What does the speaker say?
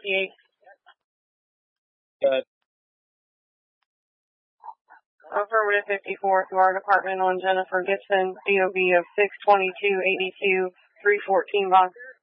58. Good. Affirmative 54 to our department on Jennifer Gibson, DOB of 62282 314 Bond.